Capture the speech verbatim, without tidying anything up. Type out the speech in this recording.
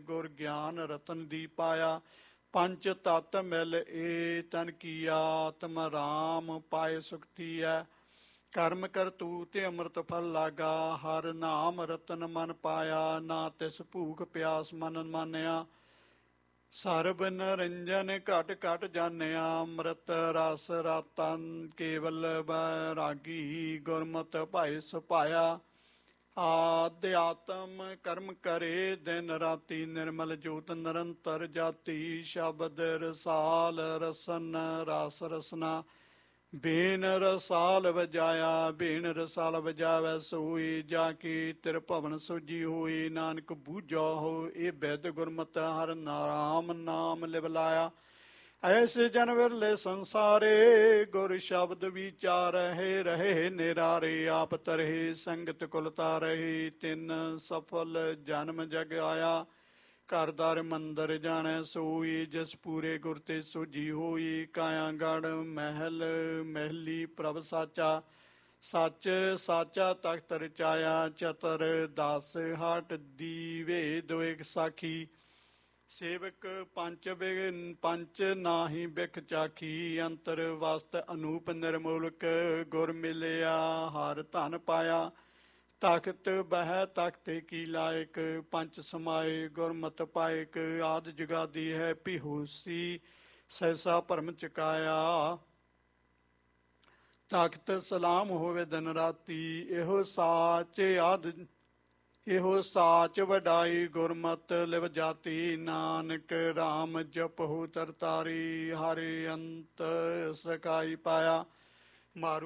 ਗੁਰ ਗਿਆਨ ਰਤਨ ਦੀ ਪਾਇਆ। ਪੰਚ ਤਤ ਮਿਲ ਏ ਤਨ ਕੀ ਆਤਮ ਰਾਮ ਪਾਏ ਸੁਖਤੀ ਹੈ। ਕਰਮ ਕਰਤੂਤ ਤੇ ਅੰਮ੍ਰਿਤ ਫਲ ਲਾਗਾ ਹਰ ਨਾਮ ਰਤਨ ਮਨ ਪਾਇਆ। ਨਾ ਤਿਸ ਭੂਖ ਪਿਆਸ ਮਨ ਮਾਨਿਆ ਸਰਬ ਨਰਿੰਜਨ ਘਟ ਘਟ ਜਾਣਿਆ। ਅੰਮ੍ਰਿਤ ਰਸ ਰਤਨ ਕੇਵਲ ਬੈਰਾਗੀ ਗੁਰਮਤਿ ਭਾਇ ਸੁਭਾਇਆ। ਆਦਿਆਤਮ ਕਰਮ ਕਰੇ ਦਿਨ ਰਾਤੀ ਨਿਰਮਲ ਜੋਤ ਨਿਰੰਤਰ ਜਾਤੀ। ਸ਼ਬਦ ਰਸਾਲ ਰਸਨ ਰਸ ਰਸਨਾ ਬੇਨ ਰਸਾਲ ਵਜਾਇਆ। ਬੇਨ ਰਸਾਲ ਵਜਾਵੈ ਸੋਈ ਜਾ ਕੇ ਤਿਰਭਵਨ ਸੋਜੀ ਹੋਈ। ਨਾਨਕ ਬੂਝਾ ਹੋ ਇਹ ਬਿਦ ਗੁਰਮਤਿ ਹਰ ਨਾਮ ਨਾਮ ਲਿਵ ਲਾਇਆ। ਐਸੇ ਜਨ ਵਿਰਲੇ ਸੰਸਾਰੇ ਗੁਰ ਸ਼ਬਦ ਵਿਚਾਰਹਿ ਰਹੇ ਨਿਰਾਰੇ। ਆਪ ਤਰਹਿ ਸੰਗਤ ਕੁਲ ਤਾਰਹਿ ਤਿਨ ਸਫਲ ਜਨਮ ਜਗ ਆਇਆ। ਘਰ ਦਰ ਮੰਦਰ ਜਾਣੈ ਸੋਈ ਜਿਸ ਪੂਰੇ ਗੁਰ ਤੇ ਸੋਝੀ ਹੋਈ। ਕਾਇਆ ਗੜ ਮਹਿਲ ਮਹਿਲੀ ਪ੍ਰਭ ਸਾਚਾ ਸੱਚ ਸਾਚਾ ਤਖਤ ਰਚਾਇਆ। ਚਤਰ ਦਸ ਹਟ ਦੀਵੇ ਦੋਇ ਸਾਖੀ ਸੇਵਕ ਪੰਚ ਬਿਨ ਪੰਚ ਨਾਹੀ ਬਿਖ ਚਾਖੀ। ਅੰਤਰ ਵਸਤ ਅਨੂਪ ਨਿਰਮੂਲਕ ਗੁਰ ਮਿਲਿਆ ਹਰ ਧਨ ਪਾਇਆ। ਤਖਤ ਬਹਿ ਤਖਤ ਕੀ ਲਾਇਕ ਪੰਚ ਸਮਾਏ ਗੁਰਮਤਿ ਪਾਇਕ। ਆਦ ਜੁਗਾਦੀ ਹੈ ਪਿਹੂਸੀ ਸੈਸਾ ਭਰਮ ਚੁਕਾਇਆ। ਤਖਤ ਸਲਾਮ ਹੋਵੇ ਦਿਨ ਰਾਤੀ ਇਹੋ ਸਾਚ ਆਦ ਇਹੋ ਸਾਚ ਵਡਾਈ ਗੁਰਮਤਿ ਲਿਵ ਜਾਤੀ। ਨਾਨਕ ਰਾਮ ਜਪਹੁ ਤਰਤਾਰੀ ਹਰਿ ਅੰਤ ਸਕਾਈ ਪਾਇਆ। ਮਾਰੂ